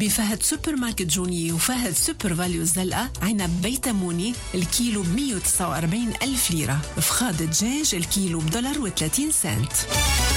بفهد سوبر ماركت جوني وفهد سوبر فاليو الزلقة عنب بيتموني الكيلو ب149 ألف ليرة. فخاد الدجاج الكيلو $1.30.